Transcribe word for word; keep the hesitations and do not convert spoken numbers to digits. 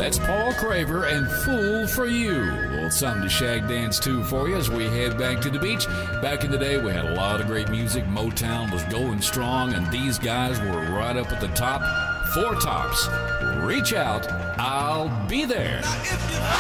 That's Paul Craver and Fool for You. A little something to shag dance to for you as we head back to the beach. Back in the day, we had a lot of great music. Motown was going strong, and these guys were right up at the top. Four Tops. Reach out. I'll be there. Now if you